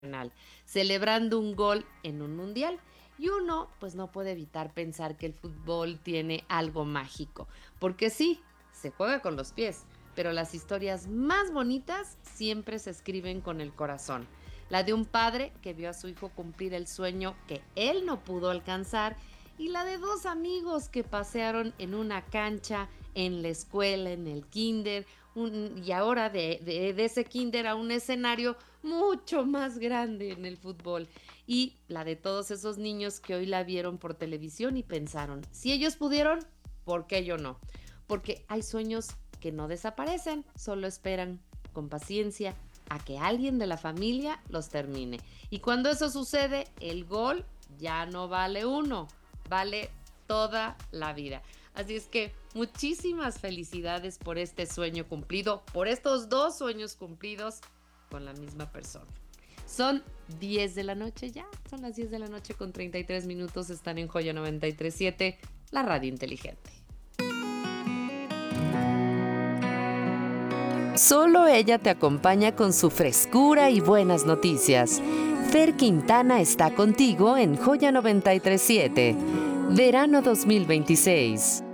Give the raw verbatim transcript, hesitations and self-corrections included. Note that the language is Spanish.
celebrando un gol en un mundial. Y uno, pues no puede evitar pensar que el fútbol tiene algo mágico, porque sí, se juega con los pies, pero las historias más bonitas siempre se escriben con el corazón. La de un padre que vio a su hijo cumplir el sueño que él no pudo alcanzar, y la de dos amigos que pasearon en una cancha, en la escuela, en el kinder, un- y ahora de, de- de ese kinder a un escenario mucho más grande en el fútbol. Y la de todos esos niños que hoy la vieron por televisión y pensaron, si ellos pudieron, ¿por qué yo no? Porque hay sueños que no desaparecen, solo esperan con paciencia a que alguien de la familia los termine. Y cuando eso sucede, el gol ya no vale uno, vale toda la vida. Así es que muchísimas felicidades por este sueño cumplido, por estos dos sueños cumplidos con la misma persona. Son diez de la noche ya, son las diez de la noche con treinta y tres minutos, están en Joya noventa y tres punto siete, la radio inteligente. Solo ella te acompaña con su frescura y buenas noticias. Fer Quintana está contigo en Joya noventa y tres punto siete, verano dos mil veintiséis.